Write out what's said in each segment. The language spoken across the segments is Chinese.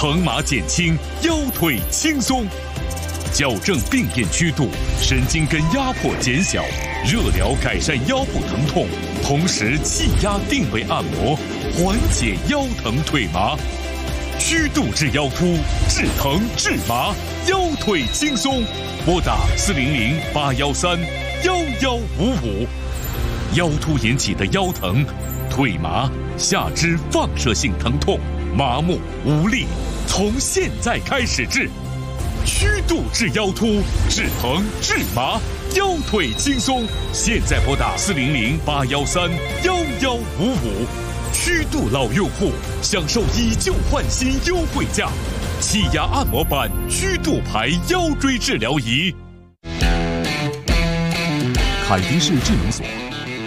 疼麻减轻，腰腿轻松。矫正病变曲度，神经根压迫减小，热疗改善腰部疼痛，同时气压定位按摩，缓解腰疼腿麻。曲度治腰突，治疼治麻，腰腿轻松。拨打400-813-1155。腰突引起的腰疼、腿麻、下肢放射性疼痛、麻木无力，从现在开始治。曲度治腰突，治疼治麻，腰腿轻松。现在拨打400-813-1155。曲度老用户享受以旧换新优惠价，气压按摩板曲度牌腰椎治疗仪。 凯迪士智能锁。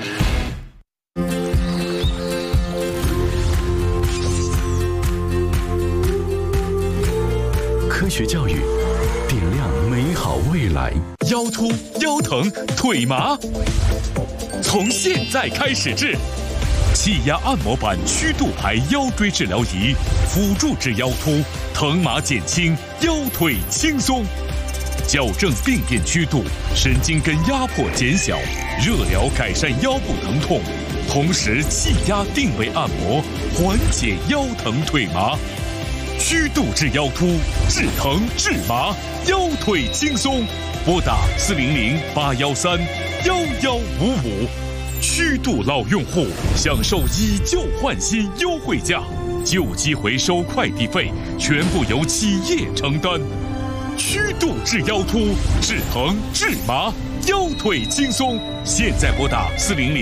科学教育，点亮美好未来。 腰突、腰疼、腿麻，从现在开始治。气压按摩板曲度牌腰椎治疗仪，辅助治腰突，疼麻减轻，腰腿轻松。矫正病变曲度，神经根压迫减小，热疗改善腰部疼痛，同时气压定位按摩，缓解腰疼腿麻。曲度治腰突，治疼治麻，腰腿轻松。拨打400-813-1155。曲度老用户享受以旧换新优惠价，旧机回收快递费全部由企业承担。曲度治腰突，治疼治麻，腰腿轻松。现在拨打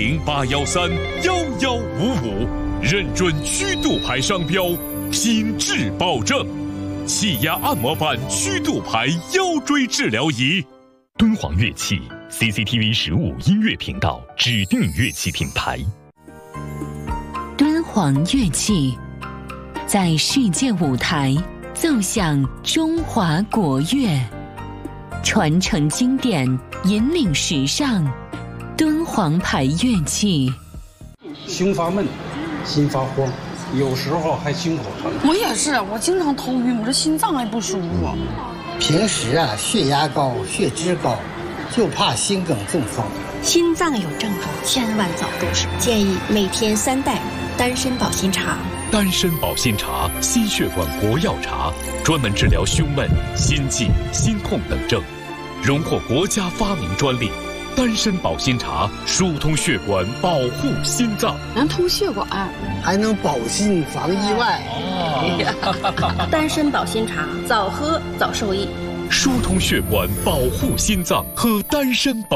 400-813-1155，认准曲度牌商标，品质保证。气压按摩板曲度牌腰椎治疗仪。 敦煌乐器 CCTV 15音乐频道指定乐器品牌。 敦煌乐器在世界舞台奏响中华国乐，传承经典，引领时尚。敦煌牌乐器。 胸发闷，心发慌，有时候还心口疼。 我也是，我经常头晕，我这心脏还不舒服。 平时血压高，血脂高，就怕心梗中风。 心脏有症状，千万早重视。建议每天3袋丹参保心茶。 丹参保心茶，心血管国药茶，专门治疗胸闷、心悸、心痛等症，荣获国家发明专利。丹参保心茶疏通血管，保护心脏， 能通血管， 还能保心防意外。 丹参保心茶，早喝早受益。 疏通血管，保护心脏，喝丹参保